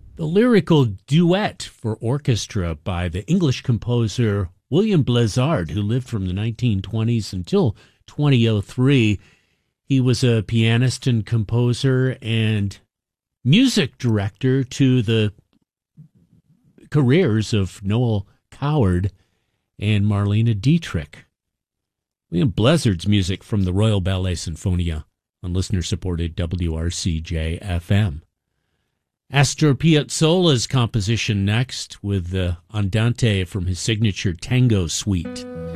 The lyrical duet for orchestra by the English composer William Blizzard, who lived from the 1920s until 2003. He was a pianist and composer and music director to the careers of Noel Coward and Marlene Dietrich. William Blizzard's music from the Royal Ballet Sinfonia on listener-supported WRCJ-FM. Astor Piazzolla's composition next with the Andante from his signature Tango Suite.